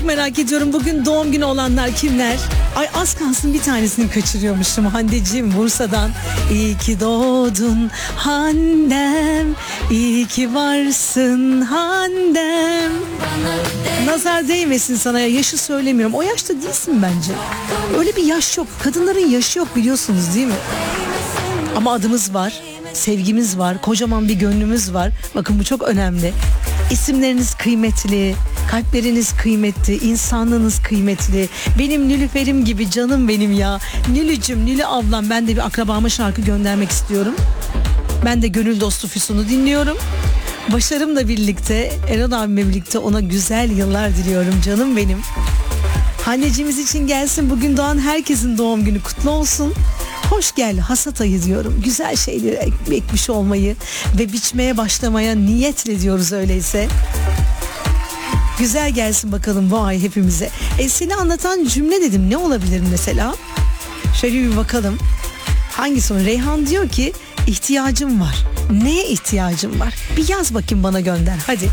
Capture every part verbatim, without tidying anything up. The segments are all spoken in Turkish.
merak ediyorum bugün doğum günü olanlar kimler? Ay az kalsın bir tanesini kaçırıyormuşum. Hande'ciğim Bursa'dan. İyi ki doğdun Handem, İyi ki varsın Handem. Nazar değmesin sana, yaşı söylemiyorum. O yaşta değilsin bence. Öyle bir yaş yok. Kadınların yaşı yok biliyorsunuz değil mi? Ama adımız var, sevgimiz var, kocaman bir gönlümüz var. Bakın bu çok önemli. İsimleriniz kıymetli, kalpleriniz kıymetli, insanlığınız kıymetli. Benim Nilüfer'im gibi canım benim ya. Nilücüm, Nilü ablam, ben de bir akrabama şarkı göndermek istiyorum. Ben de Gönül Dostu Füsun'u dinliyorum. Başarımla birlikte, Erol abimle birlikte ona güzel yıllar diliyorum canım benim. Anneciğimiz için gelsin, bugün doğan herkesin doğum günü kutlu olsun. Hoş gel hasat ayı diyorum. Güzel şeyleri ek- ekmiş olmayı ve biçmeye başlamaya niyetle diyoruz öyleyse. Güzel gelsin bakalım bu ay hepimize. E seni anlatan cümle dedim, ne olabilir mesela? Şöyle bir bakalım. Hangisi o? Reyhan diyor ki ihtiyacım var. Neye ihtiyacım var? Bir yaz bakayım, bana gönder hadi.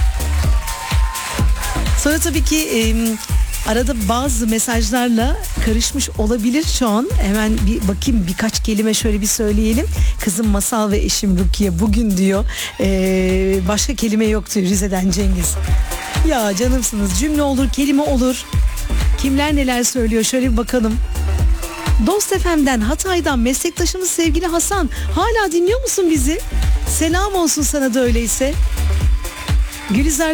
Sonra tabii ki e, arada bazı mesajlarla karışmış olabilir şu an. Hemen bir bakayım, birkaç kelime şöyle bir söyleyelim. Kızım Masal ve eşim Rukiye bugün diyor. Ee, başka kelime yok diyor Rize'den Cengiz. Ya canımsınız, cümle olur, kelime olur. Kimler neler söylüyor şöyle bir bakalım. Dost F M'den Hatay'dan meslektaşımız sevgili Hasan. Hala dinliyor musun bizi? Selam olsun sana da öyleyse. Gülizar